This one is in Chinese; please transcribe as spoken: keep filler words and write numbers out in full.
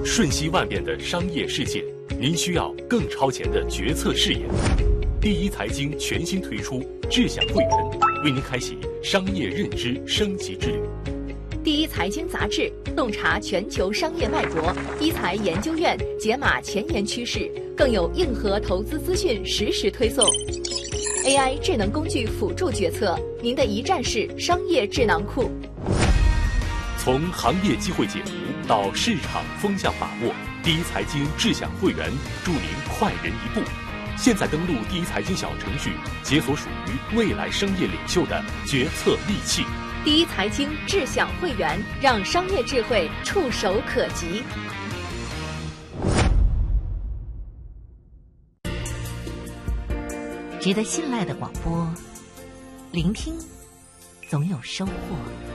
瞬息万变的商业世界，您需要更超前的决策视野。第一财经全新推出智享会员，为您开启商业认知升级之旅。 第一财经杂志洞察全球商业脉搏，一财研究院解码前沿趋势，更有硬核投资资讯实时推送。A I 智能工具辅助决策，您的一站式商业智囊库。 从行业机会解读到市场风向把握，第一财经智享会员助您快人一步。现在登录第一财经小程序，解锁属于未来商业领袖的决策利器。 第一财经智享会员，让商业智慧触手可及。 值得信赖的广播，聆听总有收获。